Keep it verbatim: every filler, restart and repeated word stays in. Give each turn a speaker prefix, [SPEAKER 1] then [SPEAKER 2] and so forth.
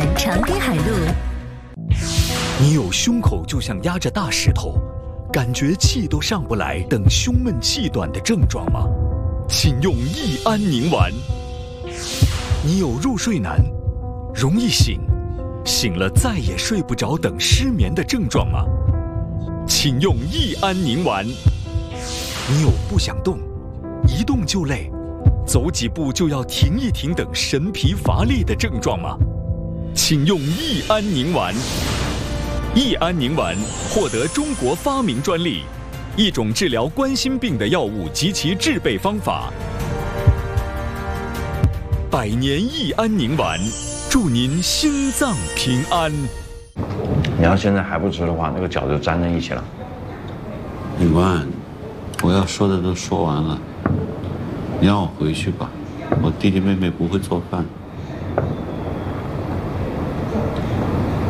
[SPEAKER 1] 长滨海路。
[SPEAKER 2] 你有胸口就像压着大石头，感觉气都上不来，等胸闷气短的症状吗？请用益安宁丸。你有入睡难、容易醒、醒了再也睡不着等失眠的症状吗？请用益安宁丸。你有不想动、一动就累、走几步就要停一停等神疲乏力的症状吗？请用益安宁丸。益安宁丸获得中国发明专利，一种治疗冠心病的药物及其制备方法。百年益安宁丸，祝您心脏平安。
[SPEAKER 3] 你要现在还不吃的话，那个脚就粘在一起了。
[SPEAKER 4] 李冠，我要说的都说完了，你让我回去吧，我弟弟妹妹不会做饭。